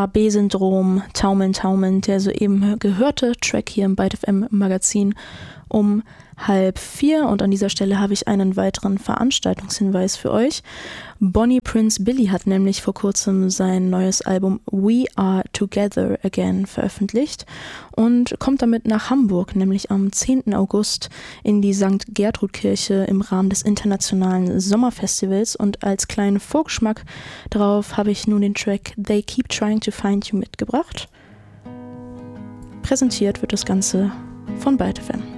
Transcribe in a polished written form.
war B-Syndrom, Taumeln, Taumeln, der soeben gehörte Track hier im Byte FM Magazin um 3:30. Und an dieser Stelle habe ich einen weiteren Veranstaltungshinweis für euch. Bonnie Prince Billy hat nämlich vor kurzem sein neues Album We Are Together Again veröffentlicht und kommt damit nach Hamburg, nämlich am 10. August in die St. Gertrud-Kirche im Rahmen des internationalen Sommerfestivals. Und als kleinen Vorgeschmack drauf habe ich nun den Track They Keep Trying to Find You mitgebracht. Präsentiert wird das Ganze von Byte FM.